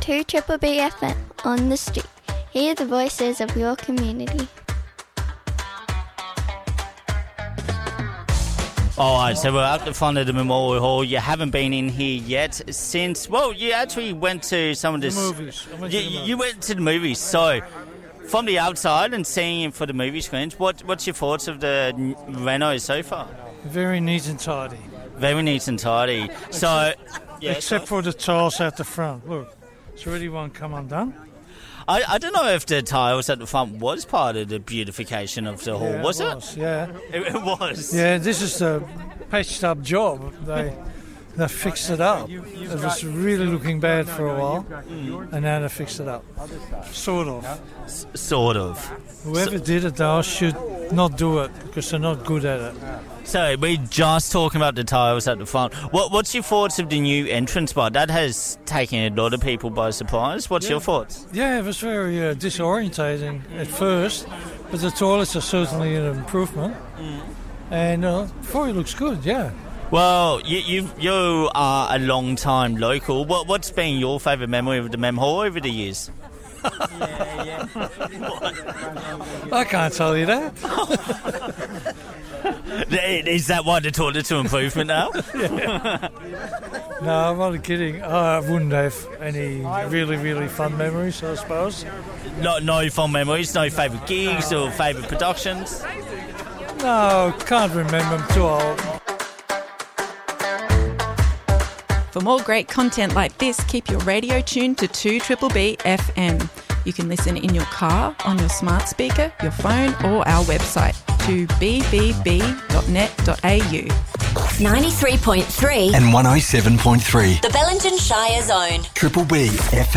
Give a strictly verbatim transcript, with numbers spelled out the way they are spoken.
two Triple B F M on the street. Hear the voices of your community. All right, so we're up the front of the Memorial Hall. You haven't been in here yet since... Well, you actually went to some of this... The movies. I went you, to the movies. you went to the movies. So, from the outside and seeing it for the movie screens, what, what's your thoughts of the Reno so far? Very neat and tidy. Very neat and tidy. So... Yeah, Except for the tiles at the front. Look, it's already one come undone. I, I don't know if the tiles at the front was part of the beautification of the hall, Yeah, was it? it? Was, yeah. It, it was. Yeah, this is the patched up job. They they fixed it up. It was really looking bad for a while, and now they fixed it up. Sort of. S- sort of. Whoever did it, though, should not do it because they're not good at it. So we're just talking about the tiles at the front. What What's your thoughts of the new entrance bar? That has taken a lot of people by surprise. What's Yeah. your thoughts? Yeah, it was very uh, disorientating at first, but the toilets are certainly an improvement. Mm. And uh, before it looks good, yeah. Well, you you, you are a long time local. What What's been your favourite memory of the Mem Hall over the years? yeah, yeah. I can't tell you that. Is that why the toilets are improvement now? No, I'm not kidding. Uh, I wouldn't have any really, really fun memories, I suppose. No, no fond memories, no favourite gigs or favourite productions? No, can't remember. I'm too old. For more great content like this, keep your radio tuned to two Triple B F M. You can listen in your car, on your smart speaker, your phone, or our website, two b b b dot net dot a u. ninety-three point three and one oh seven point three. The Bellingen Shire Zone. Triple B F M.